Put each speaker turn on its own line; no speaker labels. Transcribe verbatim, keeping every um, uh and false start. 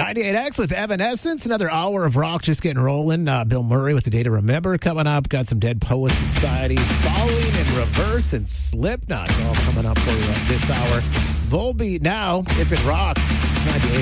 ninety-eight X with Evanescence. Another hour of rock just getting rolling. Uh, Bill Murray with the Day to Remember coming up. Got some Dead Poets Society, Falling in Reverse, and Slipknot all coming up for you this hour. Volbeat now, if it rocks. It's ninety-eight.